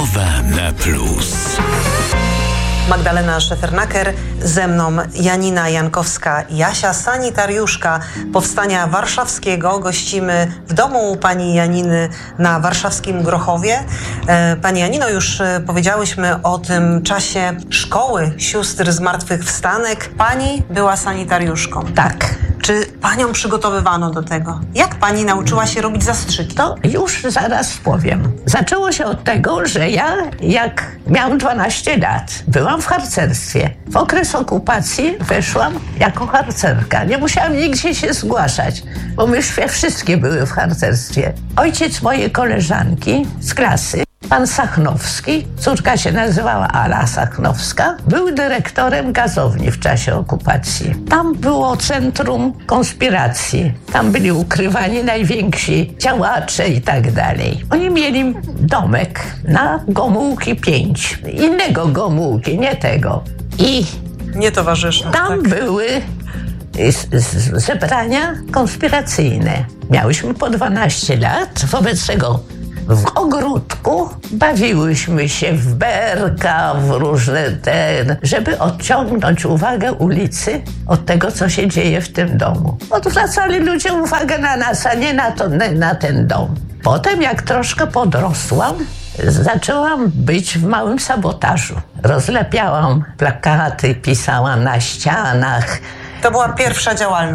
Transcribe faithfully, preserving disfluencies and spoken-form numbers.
Urbane Plus. Magdalena Szefernaker, ze mną Janina Jankowska-Jasia, sanitariuszka Powstania Warszawskiego. Gościmy w domu pani Janiny na warszawskim Grochowie. Pani Janino, już powiedziałyśmy o tym czasie szkoły sióstr zmartwychwstanek. Pani była sanitariuszką. Tak. Czy panią przygotowywano do tego? Jak pani nauczyła się robić zastrzyki? To już zaraz powiem. Zaczęło się od tego, że ja, jak miałam dwanaście lat, byłam w harcerstwie. W okres okupacji weszłam jako harcerka. Nie musiałam nigdzie się zgłaszać, bo myśmy wszystkie były w harcerstwie. Ojciec mojej koleżanki z klasy, pan Sachnowski, córka się nazywała Ala Sachnowska, był dyrektorem gazowni w czasie okupacji. Tam było centrum konspiracji. Tam byli ukrywani najwięksi działacze i tak dalej. Oni mieli domek na Gomułki pięć. Innego Gomułki, nie tego. I Nie towarzysze. tam tak. były z- z- zebrania konspiracyjne. Miałyśmy po dwanaście lat, wobec tego w ogródku bawiłyśmy się w berka, w różne ten, żeby odciągnąć uwagę ulicy od tego, co się dzieje w tym domu. Odwracali ludzie uwagę na nas, a nie na, to, na, na ten dom. Potem, jak troszkę podrosłam, zaczęłam być w małym sabotażu. Rozlepiałam plakaty, pisałam na ścianach. To była pierwsza działalność.